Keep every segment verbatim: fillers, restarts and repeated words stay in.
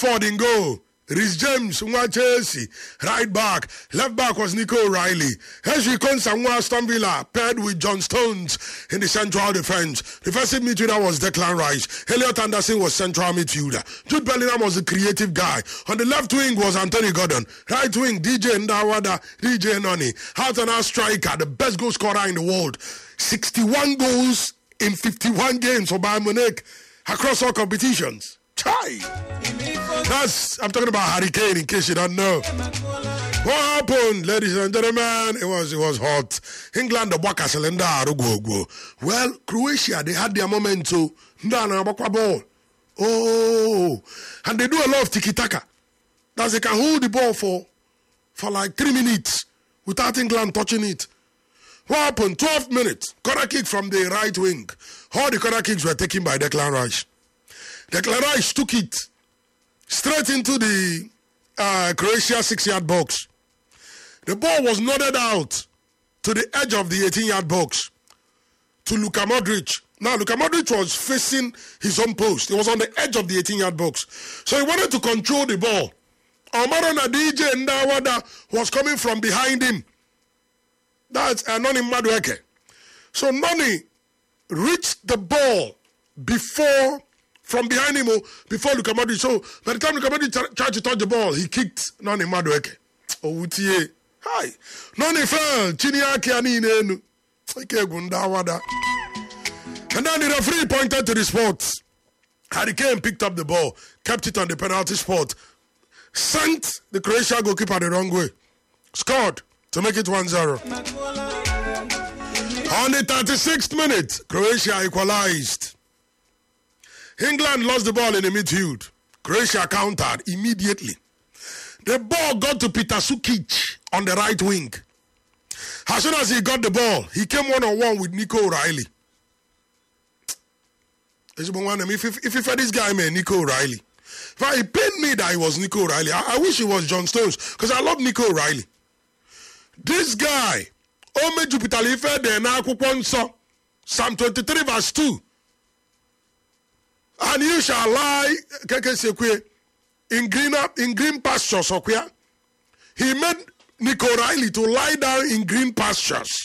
Pickford in goal. Rhys James, Nwa Chelsea, right back. Left back was Nico O'Reilly. Henry Konsa, Nwa Aston Villa, paired with John Stones in the central defense. Defensive midfielder was Declan Rice. Elliot Anderson was central midfielder. Jude Bellingham was the creative guy. On the left wing was Anthony Gordon. Right wing, D J Ndawada, D J Noni. Out and out striker, the best goal scorer in the world. sixty-one goals in fifty-one games for Bayern Munich across all competitions. Chai! That's, I'm talking about Harry Kane, in case you don't know. What happened, ladies and gentlemen? It was it was hot. England, the Waka cylinder, well, Croatia, they had their moment to ball. Oh, and they do a lot of tiki-taka. That they can hold the ball for, for like three minutes without England touching it. What happened? twelve minutes. Corner kick from the right wing. All the corner kicks were taken by Declan Rice. Declan Rice took it straight into the uh, Croatia six-yard box. The ball was nodded out to the edge of the eighteen-yard box to Luka Modric. Now, Luka Modric was facing his own post. He was on the edge of the eighteen-yard box. So he wanted to control the ball. Omaro D J Ndawada was coming from behind him. That's uh, Noni Madueke. So Noni reached the ball before... from behind him, before Luka Modric. So, by the time Luka Modric t- tried to touch the ball, he kicked Noni Madueke. Oh, Utie. Hi. Noni fell. Chiniaki Aninu. And then the referee pointed to the spot. Harry Kane picked up the ball, kept it on the penalty spot, sent the Croatia goalkeeper the wrong way, scored to make it one zero. On the thirty-sixth minute, Croatia equalized. England lost the ball in the midfield. Croatia countered immediately. The ball got to Peter Sukic on the right wing. As soon as he got the ball, he came one-on-one with Nico O'Reilly. If you fed this guy, man, Nico O'Reilly. But it pained me that he was Nico O'Reilly. I, I wish he was John Stones, because I love Nico O'Reilly. This guy, Ome Jupiter Life, de na Kuponso, Psalm twenty-three, verse two. And you shall lie in green in green pastures. He made Nico O'Reilly to lie down in green pastures.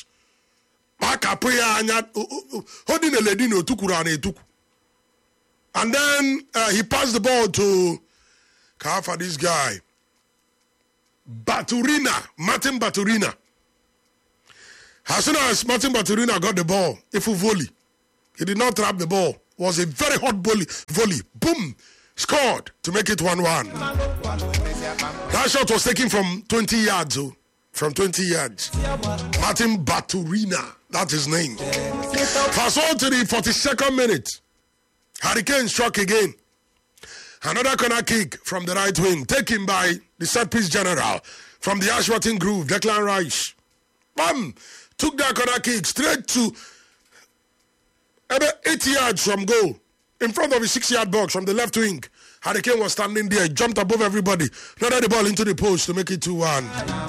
And then uh, he passed the ball to Kafa, this guy. Baturina, Martin Baturina. As soon as Martin Baturina got the ball, if you volley, he did not trap the ball. It was a very hot volley. volley. Boom! Scored to make it one one. That shot was taken from twenty yards. Oh, from twenty yards. Martin Baturina, that's his name. Fast forward to the forty-second minute. Harry Kane struck again. Another corner kick from the right wing, taken by the set-piece general from the Ashworth Groove, Declan Rice. Bam! Took that corner kick straight to about eighty yards from goal, in front of his six-yard box from the left wing. Harry Kane was standing there, jumped above everybody, nodded the ball into the post to make it two one.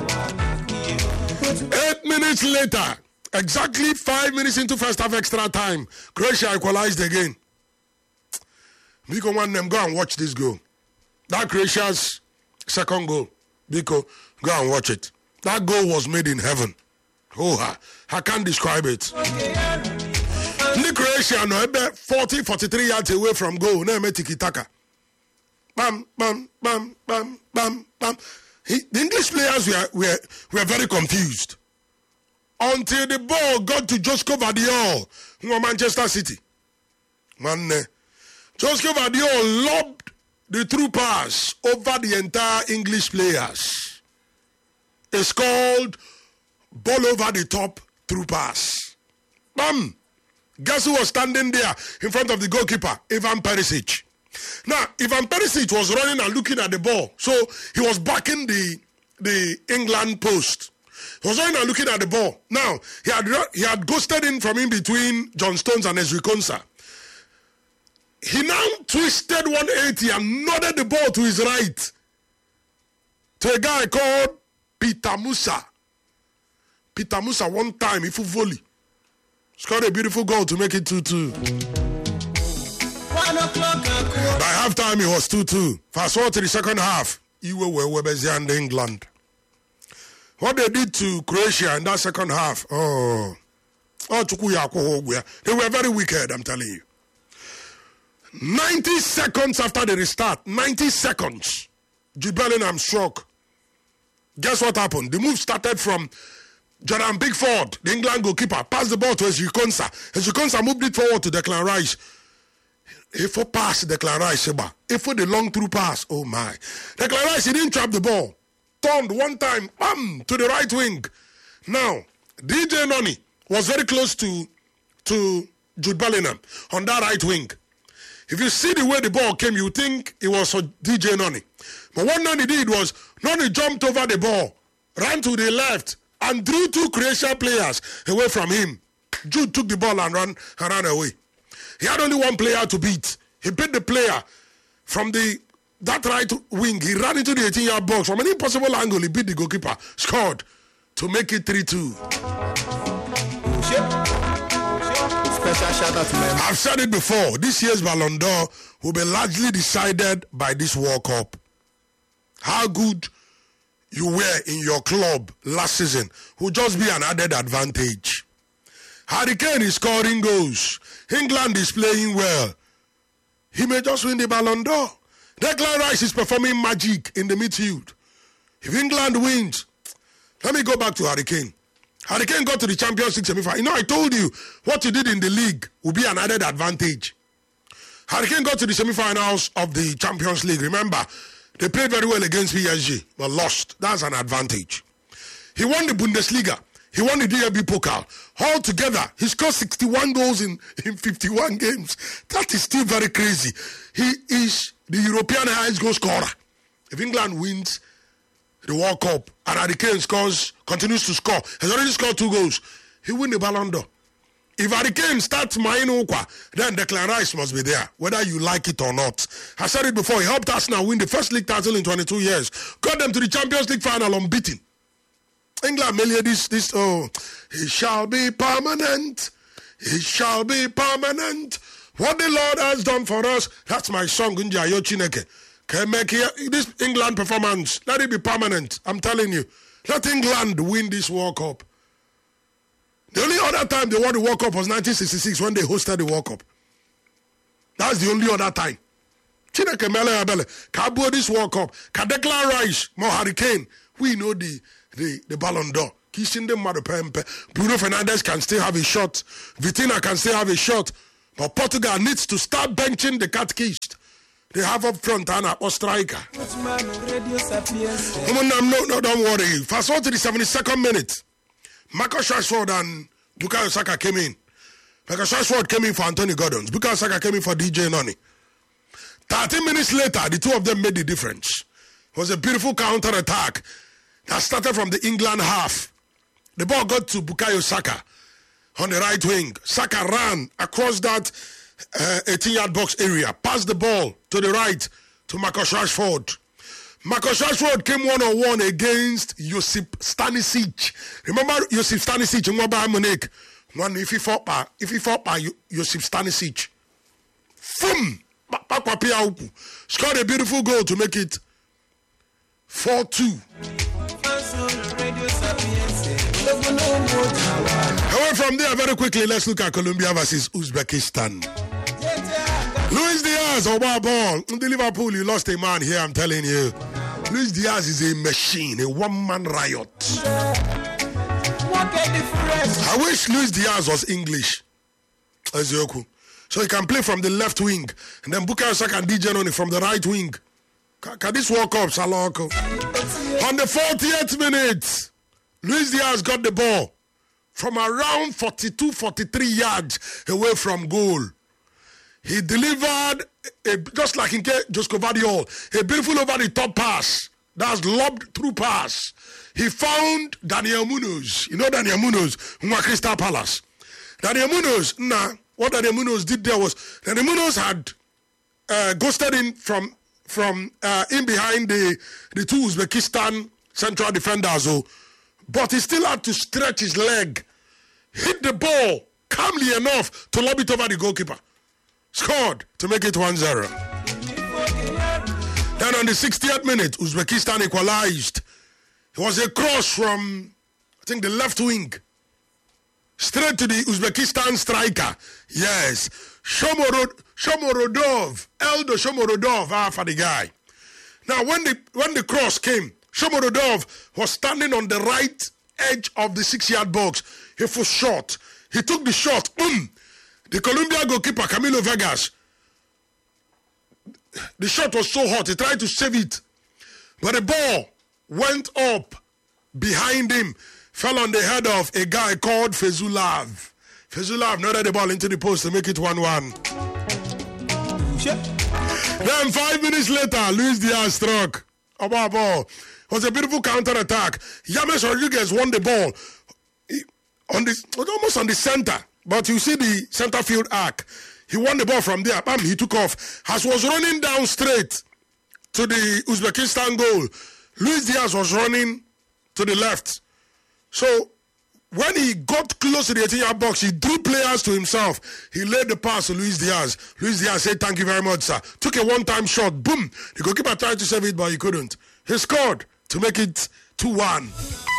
Eight minutes later, exactly five minutes into first half extra time, Croatia equalized again. Biko want them go and watch this goal. That Croatia's second goal. Biko, go and watch it. That goal was made in heaven. Oh, I can't describe it. The Croatia no about forty, forty-three yards away from goal. No me tiki taka. Bam, bam, bam, bam, bam, bam. He, the English players were, were were very confused until the ball got to Josko Vardiol from Manchester City. Man. Josko Vardiol lobbed the through pass over the entire English players. It's called ball over the top through pass. Bam! Guess who was standing there in front of the goalkeeper? Ivan Perisic. Now, Ivan Perisic was running and looking at the ball. So he was backing the, the England post. He was running and looking at the ball. Now, he had, he had ghosted in from in between John Stones and Ezri Konsa. He now twisted one eighty and nodded the ball to his right to a guy called Peter Musa. Peter Musa, one time, if you volley, scored a beautiful goal to make it two two. By half time, it was two two. Fast forward to the second half, you were Webezi and England. What they did to Croatia in that second half, oh, oh, they were very wicked, I'm telling you. ninety seconds after the restart, ninety seconds, Jude Bellingham struck. Guess what happened? The move started from Jordan Pickford, the England goalkeeper, passed the ball to Ezri Konsa. Ezri Konsa moved it forward to Declan Rice. If for pass Declan Rice, if for the long through pass, oh my. Declan Rice, he didn't trap the ball. Turned one time, bam, to the right wing. Now, D J Noni was very close to, to Jude Bellingham on that right wing. If you see the way the ball came, you think it was for D J Noni. But what Noni did was, Noni jumped over the ball, ran to the left, and drew two Croatian players away from him. Jude took the ball and ran, and ran away. He had only one player to beat. He beat the player from the that right wing. He ran into the eighteen-yard box. From an impossible angle, he beat the goalkeeper, scored to make it three two. Special shout out to them. I've said it before. This year's Ballon d'Or will be largely decided by this World Cup. How good you were in your club last season will just be an added advantage. Harry Kane is scoring goals. England is playing well. He may just win the Ballon d'Or. Declan Rice is performing magic in the midfield. If England wins, let me go back to Harry Kane. Harry Kane got to the Champions League semi-final. You know, I told you what you did in the league will be an added advantage. Harry Kane got to the semi-finals of the Champions League. Remember, they played very well against P S G, but lost. That's an advantage. He won the Bundesliga. He won the D F B Pokal. All together, he scored sixty-one goals in, in fifty-one games. That is still very crazy. He is the European highest goal scorer. If England wins the World Cup and Harry Kane scores, continues to score, has already scored two goals, he win the Ballon d'Or. If Harry Kane starts Maino Okwa, then Declan Rice must be there, whether you like it or not. I said it before, he helped Arsenal win the first league title in twenty-two years. Got them to the Champions League final unbeaten. England merely this, this, oh, it shall be permanent. It shall be permanent. What the Lord has done for us, that's my song, Njayo Chineke. Can make here, this England performance, let it be permanent. I'm telling you. Let England win this World Cup. The only other time they won the World Cup was nineteen sixty-six when they hosted the World Cup. That's the only other time. Chineke Mele Abele, Kabo this World Cup, Kadekla Rice, Mo Harry Kane, we know the the, the Ballon d'Or. Bruno Fernandes can still have a shot. Vitinha can still have a shot. But Portugal needs to start benching the catechist. They have up front and a striker. No, no, no, don't worry. Fast forward to the seventy-second minute. Marcus Rashford and Bukayo Saka came in. Marcus Rashford came in for Anthony Gordon. Bukayo Saka came in for D J Noni. thirteen minutes later, the two of them made the difference. It was a beautiful counter-attack that started from the England half. The ball got to Bukayo Saka on the right wing. Saka ran across that uh, eighteen-yard box area, passed the ball to the right to Marcus Rashford. Marcus Rashford came one-on-one against Josip Stanisic. Remember Josip Stanisic in Bayern Munich? One if he fought by if he fought by Josip Stanisic. Boom! Scored a beautiful goal to make it four two. Away from there, very quickly, let's look at Colombia versus Uzbekistan. Luis Diaz, over ball. In the Liverpool, you lost a man here, I'm telling you. Luis Diaz is a machine, a one-man riot. I wish Luis Diaz was English. Ezioku. So he can play from the left wing. And then Bukayo Saka and D J Noni from the right wing. Can this walk up, Salako? On the fortieth minute, Luis Diaz got the ball from around forty-two, forty-three yards away from goal. He delivered, a, just like in Josko Vardiol, a beautiful over the top pass. That's lobbed through pass. He found Daniel Munoz. You know Daniel Munoz, who was Crystal Palace. Daniel Munoz, nah, what Daniel Munoz did there was, Daniel Munoz had uh, ghosted in from from uh, in behind the, the two Uzbekistan central defenders, oh, but he still had to stretch his leg, hit the ball calmly enough to lob it over the goalkeeper. Scored to make it one zero. Then on the sixtieth minute, Uzbekistan equalized. It was a cross from, I think, the left wing. Straight to the Uzbekistan striker. Yes. Shomorod, Shomorodov. Eldo Shomorodov, ah, for the guy. Now, when the, when the cross came, Shomorodov was standing on the right edge of the six-yard box. He was shot. He took the shot. Boom. The Colombia goalkeeper, Camilo Vegas, the shot was so hot, he tried to save it. But the ball went up behind him, fell on the head of a guy called Fezulav. Fezulav nodded the ball into the post to make it one one. Sure. Then five minutes later, Luis Diaz struck. About ball. It was a beautiful counter-attack. James Rodriguez won the ball he, on the, almost on the center. But you see the center field arc. He won the ball from there. Bam, he took off. As was running down straight to the Uzbekistan goal, Luis Diaz was running to the left. So when he got close to the eighteen-yard box, he drew players to himself. He laid the pass to Luis Diaz. Luis Diaz said, "Thank you very much, sir." Took a one-time shot. Boom. The goalkeeper tried to save it, but he couldn't. He scored to make it two one.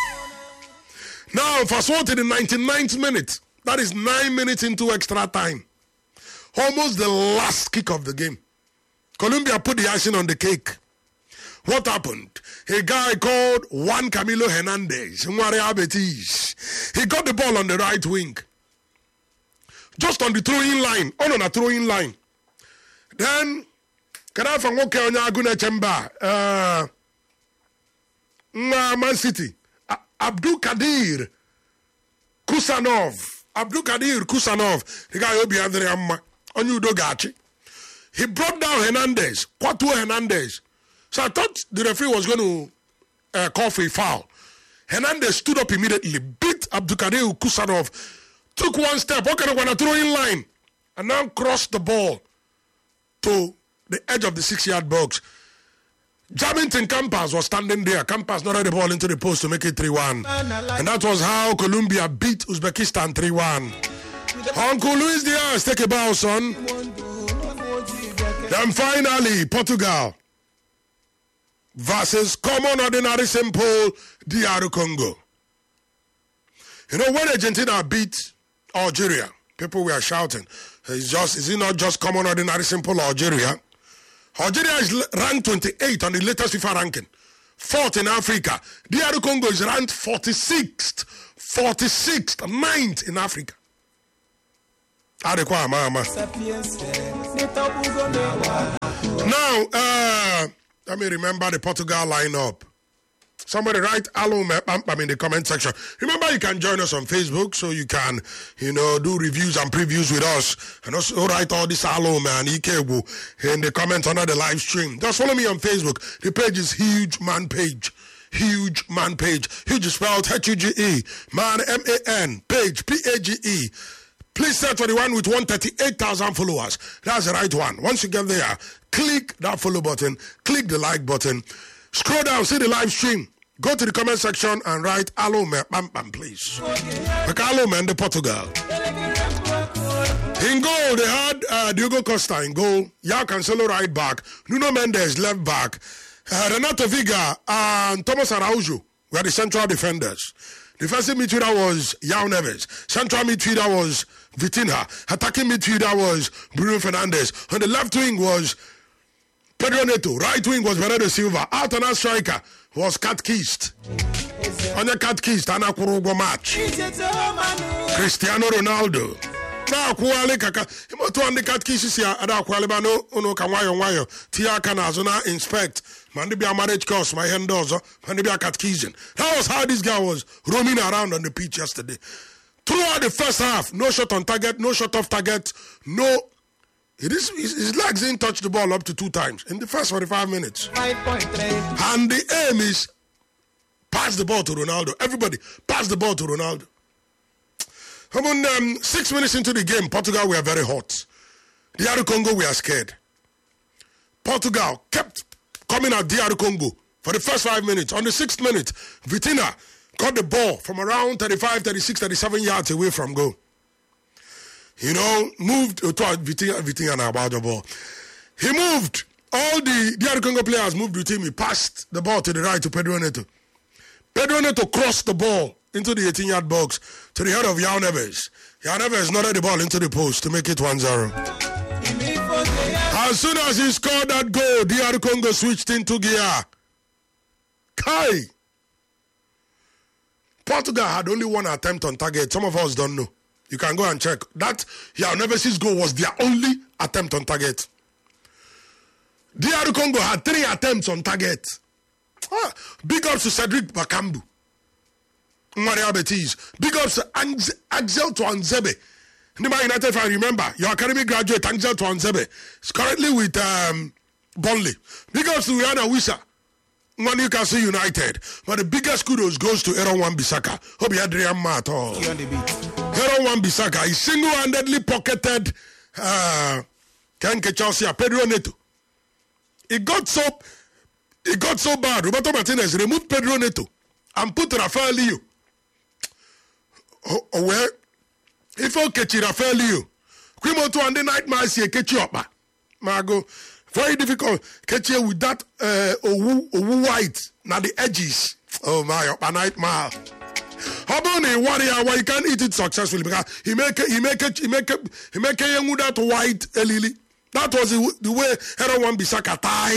Now, fast forward to the ninety-ninth minute. That is nine minutes into extra time. Almost the last kick of the game. Colombia put the icing on the cake. What happened? A guy called Juan Camilo Hernandez, he got the ball on the right wing. Just on the throwing line. On on a throwing line. Then, Kadafa Ngoke Onyaguna Chemba, uh, Man City, Abdul Kadir Kusanov. Abdul Kadir Kusanov, the guy who be under the Amma, Onyudo Gachi. He brought down Hernandez, Kwatu Hernandez. So I thought the referee was going to uh, call for a foul. Hernandez stood up immediately, beat Abdul Kadir Kusanov, took one step, okay, on a throwing line, and now crossed the ball to the edge of the six-yard box. Jamington Campas was standing there. Campas nodded the ball into the post to make it three one. And that was how Colombia beat Uzbekistan three one. Uncle Luis Diaz, take a bow, son. Then finally, Portugal versus common, ordinary, simple D R Congo. You know, when Argentina beat Algeria, people were shouting, it's just, is it not just common, ordinary, simple Algeria? Algeria is ranked twenty-eighth on the latest FIFA ranking. Fourth in Africa. D R Congo is ranked forty-sixth. forty-sixth. Ninth in Africa. Adekwa mama. Now, uh, let me remember the Portugal lineup. Somebody write Alum in the comment section. Remember, you can join us on Facebook, so you can, you know, do reviews and previews with us. And also write all this Alum and Ikebu in the comments under the live stream. Just follow me on Facebook. The page is Huge Man Page. Huge Man Page. Huge is spelled H U G E. Man, M A N. Page, P A G E. Please search for the one with one hundred thirty-eight thousand followers. That's the right one. Once you get there, click that follow button. Click the like button. Scroll down, see the live stream. Go to the comment section and write Alome, bam, bam, please. Like Alome and the Portugal. In goal, they had uh, Diogo Costa in goal. Yao Cancelo right back. Nuno Mendes left back. Uh, Renato Viga and Thomas Araujo were the central defenders. Defensive midfielder was Yao Neves. Central midfielder was Vitinha. Attacking midfielder was Bruno Fernandes. On the left wing was Pedro Neto. Right wing was Bernardo Silva. Out and out striker was Cat Kist. On the Cat Kist, Ana Kurugo match. Cristiano Ronaldo. Now, Kuali Kaka. Imoto on the Cat Kist here. Ada Kualibano, Uno Kawayo Wayo. Tia Kanazona inspect. Mandibia marriage course, my hand does. Mandibia Cat Kizin. That was how this guy was roaming around on the pitch yesterday. Throughout the first half, no shot on target, no shot off target, no. It is, his legs didn't touch the ball up to two times in the first forty-five minutes. five point three. And the aim is pass the ball to Ronaldo. Everybody, pass the ball to Ronaldo. Come on, um, six minutes into the game, Portugal were very hot. D R Congo were scared. Portugal kept coming at D R Congo for the first five minutes. On the sixth minute, Vitinha got the ball from around thirty-five, thirty-six, thirty-seven yards away from goal. You know, moved to Vitinha, Vitinha about the ball. He moved all the D R Congo players moved with him. He passed the ball to the right to Pedro Neto. Pedro Neto crossed the ball into the eighteen-yard box to the head of Yao Neves. Yao Neves nodded the ball into the post to make it one zero. As soon as he scored that goal, D R Congo switched into gear. Kai! Portugal had only one attempt on target. Some of us don't know. You can go and check. That Yao Neves' goal was their only attempt on target. D R Congo had three attempts on target. Ah, big ups to Cedric Bakambu. Maria Betis. Big ups to Anz- Axel Tuanzebe. Nima United, if I remember, your academic graduate, Axel Tuanzebe, is currently with um, Burnley. Big ups to Rihanna Wissa. Newcastle United. But the biggest kudos goes to Aaron Wan-Bissaka. Hope you had Adrian Ma at all. Aaron Wan-Bissaka, he single-handedly pocketed uh, Kenke Chelsea, Pedro Neto. It got so it got so bad. Roberto Martinez removed Pedro Neto and put Rafael Leo. Oh, oh where? If I catch Rafael Leo, Kwimo to and the night mass here catch you up. Margo, very difficult catch you with that uh owu, owu white. Now the edges. Oh my, up a nightmare. How about a warrior why you can't eat it successfully because he make it, he make it, he make it, he make it with that white lily. That was the, the way Aaron Wan-Bissaka tie